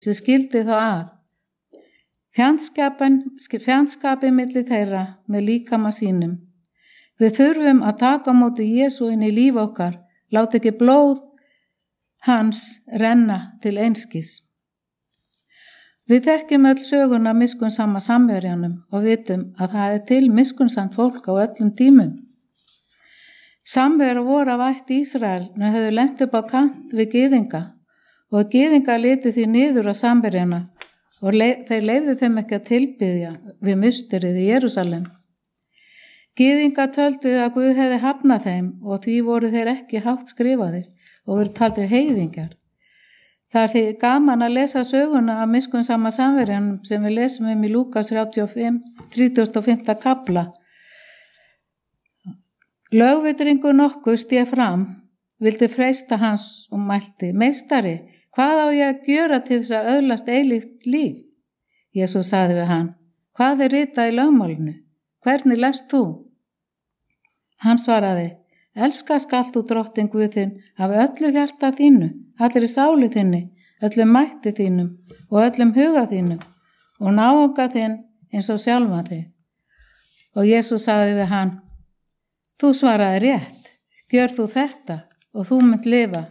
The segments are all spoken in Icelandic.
sem skildi þá að. Fjandskapin milli þeirra með líkama sínum. Við þurfum að taka á móti Jesú inn í líf okkar, láta ekki blóð hans renna til einskis. Við þekkjum öll söguna miskunnsama samverjanum og vitum að það til miskunnsamt fólk á öllum tímum. Samverjar voru af ætt Ísrael en höfðu lent upp á kant við gyðinga og gyðinga litu því niður á samverjana og þeir leyfðu þeim ekki að tilbiðja við musterið í Jerúsalem. Gyðinga töldu að Guð hefði hafnað þeim og því voru þeir ekki hátt skrifaðir og voru taldir heiðingjar. Það því gaman að lesa söguna af miskunnsama samverjanum sem við lesum í Lúkas 35. kafla. Lögvitringur nokkur stéð fram, vildi freista hans og mælti: Meistari, hvað á ég að gjöra til þess að öðlast eilíft líf? Jesús sagði við hann: Hvað ritað í lögmálinu? Hvernig lest þú? Hann svaraði: Elska skalt þú drottinn Guð þinn af öllu hjarta þínu, allri sálu þinni, öllum mætti þínum og öllum huga þínum og náunga þinn eins og sjálfan þig. Og Jesús sagði við hann: Þú svaraði rétt, gjör þú þetta og þú munt lifa.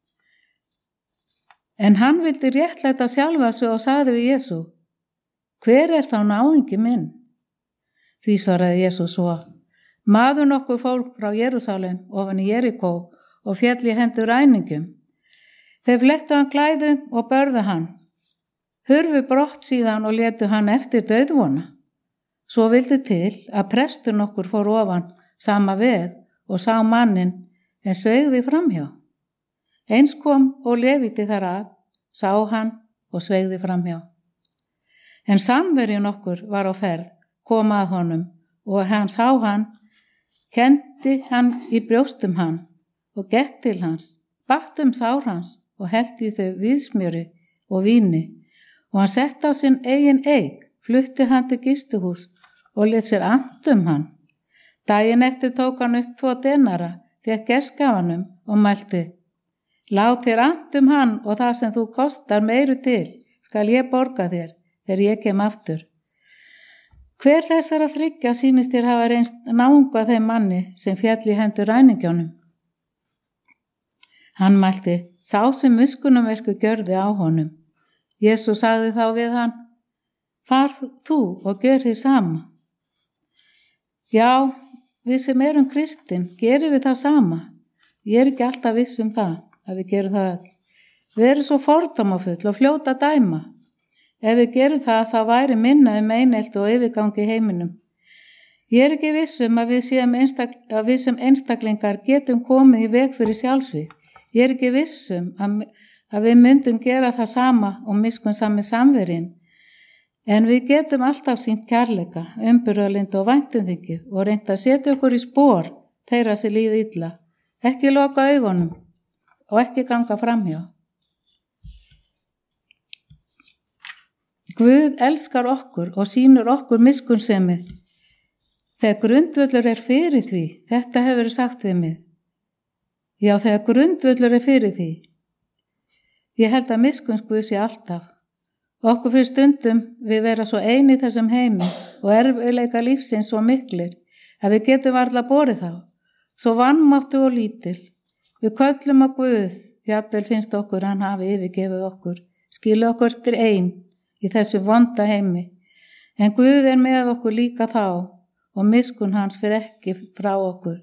En hann vildi réttlæta sjálfa sig og sagði við Jesú: Hver þá náungi minn? Því svaraði Jesús svo: Maður nokkur fólk frá Jerúsalem ofan í Jerikó og féll í hendur ræningum. Þeir flettu hann klæðum og börðu hann. Hurfu brott síðan og létu hann eftir dauðvona. Svo vildi til að prestur nokkur fór ofan sama veg og sá mannin en sveigði framhjá. Eins kom og Leviti þar að, sá hann og sveigði framhjá. En samverjun okkur var á ferð, kom að honum og hann sá hann, kendi hann í brjóstum hann og gekk til hans, batt sár hans og hellti þau viðsmjöri og víni og hann sett á sinn eigin eik, flutti hann til gistuhús og lét sér annt hann. Daginn eftir tók hann upp 2 denara, fékk gestgjafanum og mælti: Lát þér annt hann og það sem þú kostar meiru til, skal ég borga þér þegar ég kem aftur. Hver þessara 3 sýnist þér hafa reynst náunga þeim manni sem féll í hendur ræningjónum? Hann mælti: Sá sem miskunnarverku gjörði á honum. Jesús sagði þá við hann: Far þú og gjör þið sama. Já, við sem erum kristin, gerum við það sama. Ég ekki alltaf viss það, að við gerum það öll. Við erum svo fordómafull og fljóta að dæma. Ef við gerum það, þá væri minna einelti og yfirgangi í heiminum. Ég ekki viss að við sem einstaklingar getum komið í veg fyrir sjálfsvíg. Ég ekki viss að við myndum gera það sama og miskunnsami samverjinn. En við getum alltaf sýnt kærleika, umburðarlyndi og væntumþykju og reynt að setja okkur í spor þeirra sem líði illa. Ekki loka augunum og ekki ganga framhjá. Guð elskar okkur og sýnur okkur miskunnsemi. Þegar grundvöllur fyrir því, þetta hefur verið sagt við mig. Já, þegar grundvöllur fyrir því. Ég held að miskunns Guð sé alltaf. Okkur fyrir stundum við vera svo eini í þessum heimi og erfiðleika lífsins svo miklir að við getum varla borið þá. Svo vanmáttu og lítil. Við köllum á Guð, jafnvel finnst okkur hann hafi yfirgefið okkur, skilið okkur til ein í þessu vonda heimi. En Guð með okkur líka þá og miskunn hans fyrir ekki frá okkur.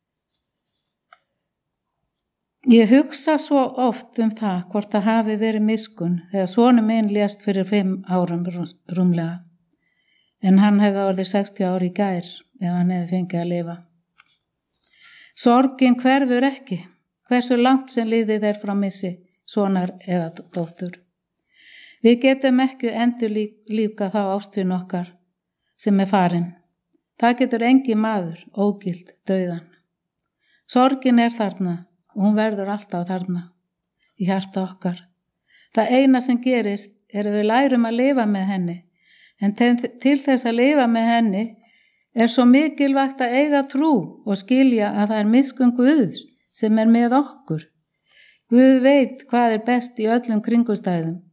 Ég hugsa svo oft það hvort það hafi verið miskunn þegar sonur minn lést fyrir 5 árum rúmlega. En hann hefði orðið 60 ári í gær ef hann hefði fengið að lifa. Sorgin hverfur ekki, hversu langt sem liðið frá missi, sonar eða dóttur. Við getum ekki endurlífga þá ástvin okkar sem farin. Það getur engin maður ógilt dauðan. Sorgin þarna og hún verður alltaf þarna í hjarta okkar. Það eina sem gerist að við lærum að lifa með henni, en til þess að lifa með henni svo mikilvægt að eiga trú og skilja að það miskunn Guðs sem með okkur. Guð veit hvað best í öllum kringumstæðum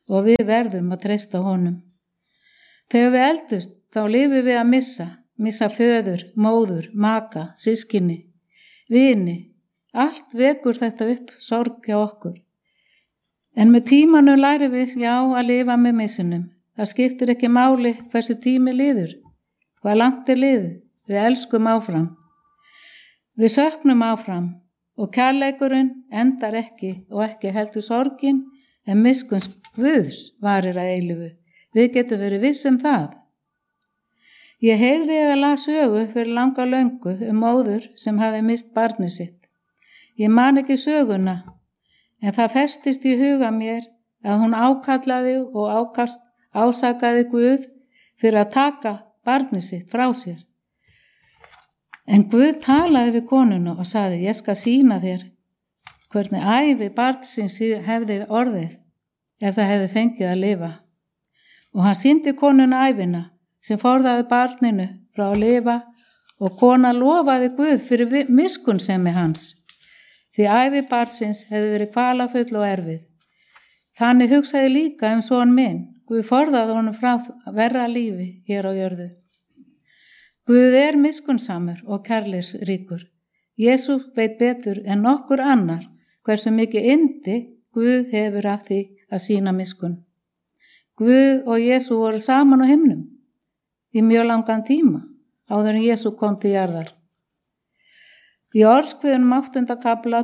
og við verðum að treysta honum. Þegar við eldust, þá lifum við að missa föður, móður, maka, systkini, vini. Allt vekur þetta upp sorg hjá okkur. En með tímanum lærum við, að lifa með missinum. Það skiptir ekki máli hversu tími líður, hvað langt liðið, við elskum áfram. Við söknum áfram og kærleikurinn endar ekki og ekki heldur sorgin, en miskunn Guðs varir að eilífu. Við getum verið viss það. Ég heyrði að las sögu fyrir langa löngu móður sem hafði mist barnið sitt. Ég man ekki söguna, en það festist í huga mér að hún ákallaði og ásakaði Guð fyrir að taka barnið sitt frá sér. En Guð talaði við konuna og sagði, ég skal sýna þér hvernig ævi barnsins hefði orðið ef það hefði fengið að lifa. Og hann sýndi konuna ævina sem forðaði barninu frá að lifa og kona lofaði Guð fyrir miskunnsemi hans. Því ævi barnsins hefði verið kvalafull og erfið. Þannig hugsaði líka son minn, Guð forðaði honum frá verra lífi hér á jörðu. Guð er miskunnsamur og kærleiksríkur. Jesús veit betur en nokkur annar hversu mikið yndi Guð hefur af því að sýna miskunn. Guð og Jesús voru saman á himnum í mjög langan tíma áður en Jesús kom til jarðar. Í Orðskviðunum 8. kafla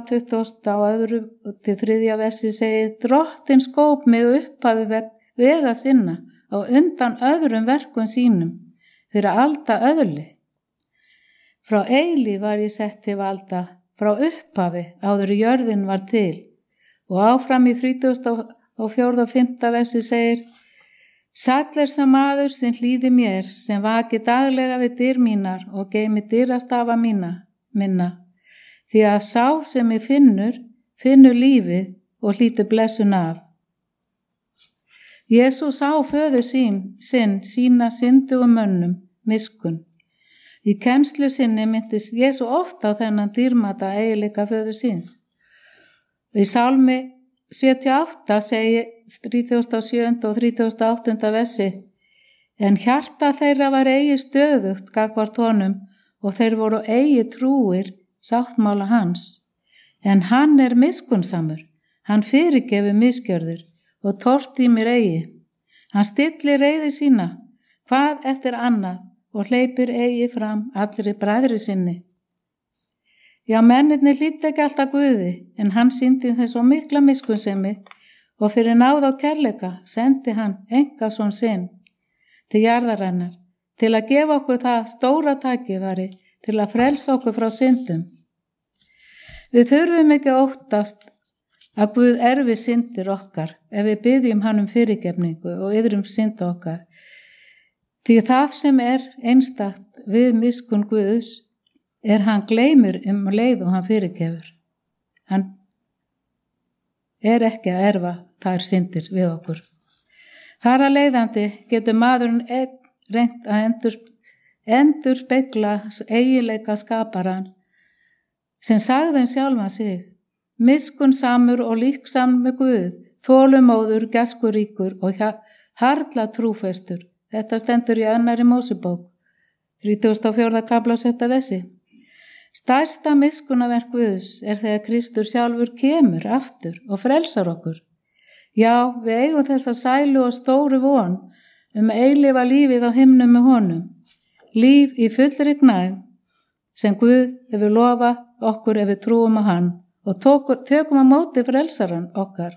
22. versi segir, Drottinn skóp mig upphafi vega sinna á undan öðrum verkum sínum fyrir alda öðli. Frá eilíf var ég sett til valda, frá upphafi áður jörðin var til. Og áfram í 34. og 5. versi segir, Sæll sá maður sem hlýði mér, sem vaki daglega við dyr mínar og geymi dyrastafa minna. Því að sá sem ég finnur lífið og hlýtur blessun af. Jesús sá föður sína syndugum mönnum miskunn. Í kennslu sinni myndist Jesús ofta á þennan dýrmæta eiginleika föður síns. Í Sálmi 78 segir 37. og 38. versi, en hjarta þeirra var eigi stöðugt gagnvart honum og þeir voru eigi trúir sáttmála hans. En hann er miskunnsamur, hann fyrirgefur misgjörðir og tortímir eigi. Hann stillir reiði sína, hvað eftir annað og hleypir eigi fram allri bræðri sinni. Já, mennirnir hlýddu ekki alltaf Guði, en hann sýndi þess svo mikla miskunnsemi og fyrir náð og kærleika sendi hann einkason sinn til jarðarinnar til að gefa okkur það stóra tækifæri til að frelsa okkur frá syndum. Við þurfum ekki að óttast að Guð erfi syndir okkar ef við biðjum hann fyrirgefningu og yðrum synda okkar. Því það sem er einstakt við miskunn Guðs er hann gleymir leið og hann fyrirgefur. Hann er ekki að erfa þær syndir við okkur. Þar að leiðandi getur maðurinn reynt að endurspegla eiginleika skaparan sem sagði sjálfan sig, miskunnsamur og líksamur Guð, þolumóður, gæskuríkur og harla trúfestur. Þetta stendur í 2. Mósebók, 34. kafla 7. versi. Stærsta miskunnaverk Guðs er þegar Kristur sjálfur kemur aftur og frelsar okkur. Já, við eigum þessa sælu og stóru von eilífa lífið á himnum með honum. Líf í fullri gnægð sem Guð hefur lofað okkur ef við trúum á hann og tökum á móti frelsaran okkar.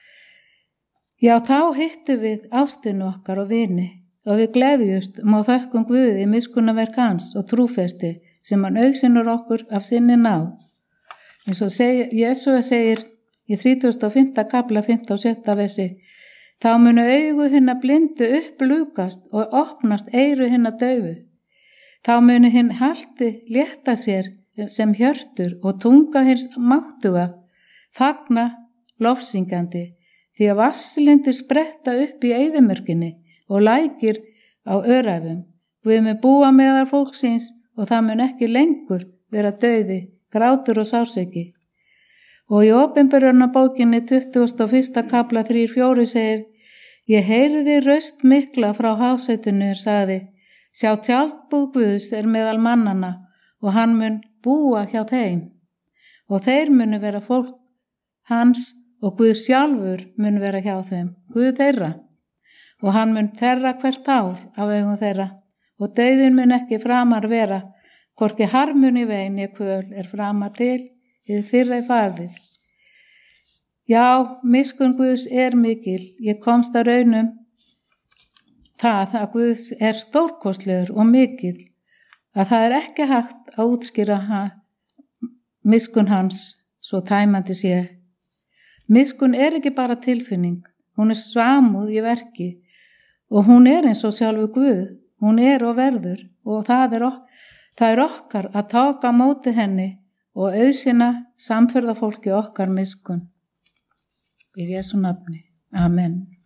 Já, þá hittum við ástina okkar og vini og við gleðjumst og þökkum Guði í miskunnaverk hans og trúfesti sem hann auðsynur okkur af sinni náð. Eins og Jesús segir í 35. kafla 5. og 7. versi, þá munu augu hinna blindu upplúkast og opnast eyru hinna daufu. Þá munu hinn halti létta sér sem hjörtur og tunga hins máttuga fagna lofsyngandi, því að vatnslindir spretta upp í eyðimörkinni og lækir á öræfum. Við mun búa meðal fólksins og það mun ekki lengur vera dauði, grátur og sársauki. Og í Opinberunarbókinni 21. kafla 3-4 segir, Ég heyrði raust mikla frá hásætinu sagði, sjá tjaldbúð Guðs meðal mannanna og hann mun búa hjá þeim og þeir munu vera fólk hans og Guð sjálfur mun vera hjá þeim, Guð þeirra og hann mun þerra hvert ár af augum þeirra og dauðinn mun ekki framar vera, hvorki harmun í veginn ég kvöl framar til hið fyrra farið. Já, miskunn Guðs mikil, ég komst að raunum það að Guðs stórkostlegur og mikil, að það ekki hægt að útskýra miskunn hans svo tæmandi sé. Miskunn ekki bara tilfinning, hún samúð í verki og hún eins og sjálfur Guð, hún og verður og það okkar að taka á móti henni og auðsina samferðafólki okkar miskunn. Í Jesú nafni. Amen.